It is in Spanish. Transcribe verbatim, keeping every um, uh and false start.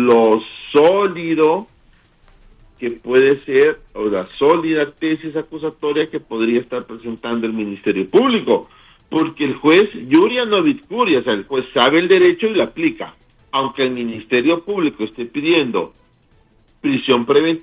lo sólido que puede ser, o la sólida tesis acusatoria que podría estar presentando el Ministerio Público, porque el juez Yuria Novit Curia, o sea, el juez sabe el derecho y lo aplica, aunque el Ministerio Público esté pidiendo prisión preventiva